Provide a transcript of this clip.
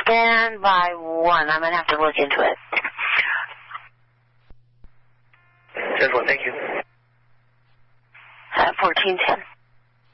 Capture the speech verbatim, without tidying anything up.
Stand by one. I'm going to have to look into it. ten one, thank you. Uh, fourteen ten.